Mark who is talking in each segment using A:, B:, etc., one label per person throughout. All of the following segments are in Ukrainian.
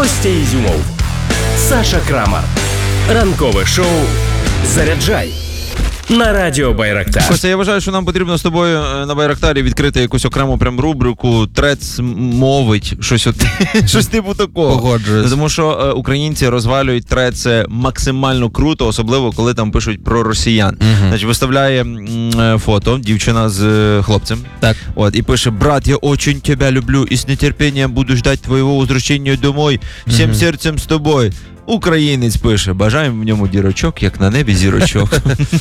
A: Костя Ізюмов, Саша Крамар. Ранкове шоу «Заряджай» на радіо Байрактар.
B: Костя, я вважаю, що нам потрібно з тобою на Байрактарі відкрити якусь окрему прям рубрику «Трец мовить», щось типу такого.
C: Погоджуюсь.
B: Тому що українці розвалюють треци максимально круто, особливо коли там пишуть про росіян. Значить, виставляє фото дівчина з хлопцем.
C: Так.
B: От, і пише: «Брат, я очень тебя люблю и с нетерпением буду ждать твоего возвращения домой. Всем сердцем с тобой». Українець пише: «Бажаємо в ньому дірочок, як на небі зірочок».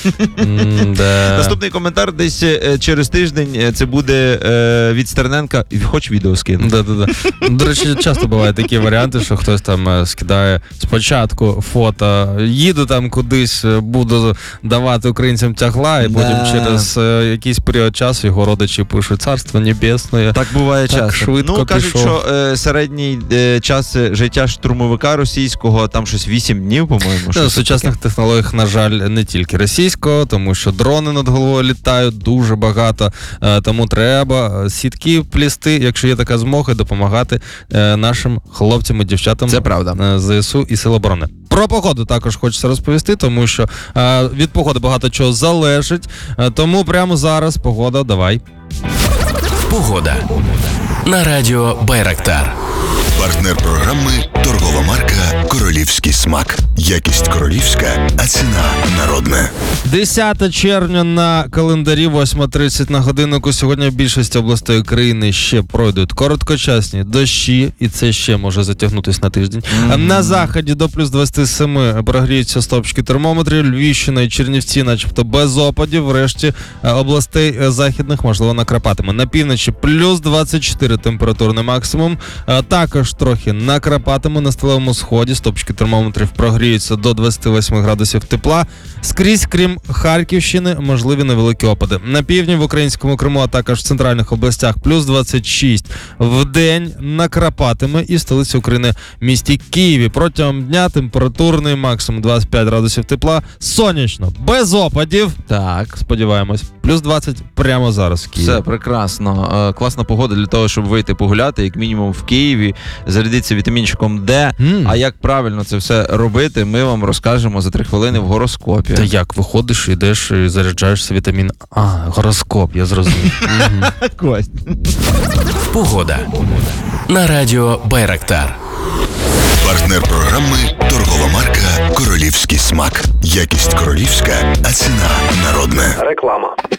B: Наступний коментар десь через тиждень, це буде від Стерненка. Хоч відео скину.
C: До речі, часто бувають такі варіанти, що хтось там скидає спочатку фото, їду там кудись, буду давати українцям тягла, і потім через якийсь період часу його родичі пишуть: «Царство небесне».
B: Так буває часто.
C: Швидко
B: кажуть,
C: пішов.
B: що середній час життя штурмовика російського там щось 8 днів, по-моєму.
C: В сучасних технологіях, на жаль, не тільки російського, тому що дрони над головою літають дуже багато, тому треба сітки плісти, якщо є така змога, допомагати нашим хлопцям і дівчатам.
B: Це правда.
C: ЗСУ і Сил оборони. Про погоду також хочеться розповісти, тому що від погоди багато чого залежить, тому прямо зараз погода, давай.
A: Погода на радіо Байрактар.
D: Партнер програми – торгова марка «Королівський смак». Якість королівська, а ціна народна.
C: 10 червня на календарі, 8:30 на годиннику. Сьогодні в більшості областей України ще пройдуть короткочасні дощі, і це ще може затягнутися на тиждень. На заході до плюс 27 прогріються стопчики термометрів. Львівщина і Чернівці начебто без опадів. Врешті областей західних можливо накрапатиме. На півночі плюс 24 температурний максимум. Також трохи накрапатиме на сталевому сході. Стопчики термометрів прогріються до 28 градусів тепла. Скрізь, крім Харківщини, можливі невеликі опади. На півдні, в українському Криму, а також в центральних областях плюс 26. Вдень накрапатиме і в столиці України місті Києві. Протягом дня температурний максимум 25 градусів тепла. Сонячно, без опадів.
B: Так.
C: Сподіваємось. Плюс 20 прямо зараз в Києві.
B: Все, прекрасно. Класна погода для того, щоб вийти погуляти, як мінімум в Києві, зарядитися вітамінчиком Д. А як правильно це все робити, ми вам розкажемо за 3 хвилини в гороскопі.
C: Та як? Виходиш, йдеш і заряджаєшся вітамін А. Гороскоп, я зрозумів.
B: Кость.
A: Погода на радіо Байрактар.
D: Партнер програми – торгова марка «Королівський смак». Якість королівська, а ціна народна.
E: Реклама.